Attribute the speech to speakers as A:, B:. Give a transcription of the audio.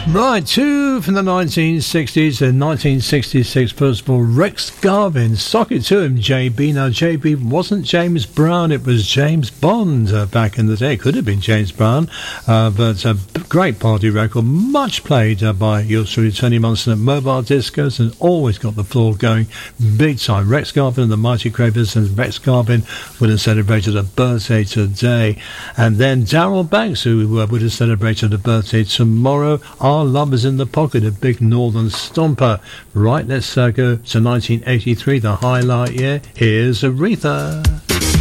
A: Right, two from the 1960s and 1966. First of all, Rex Garvin, Sock It To Him, JB. Now, JB wasn't James Brown, it was James Bond back in the day. It could have been James Brown, but a great party record, much played by yours truly, Tony Monson at mobile discos, and always got the floor going big time. Rex Garvin and the Mighty Cravers, and Rex Garvin would have celebrated a birthday today. And then Darryl Banks, who would have celebrated a birthday tomorrow. Our Love Is In The Pocket, a big northern stomper. Right, let's go to 1983, the highlight year. Here's Aretha.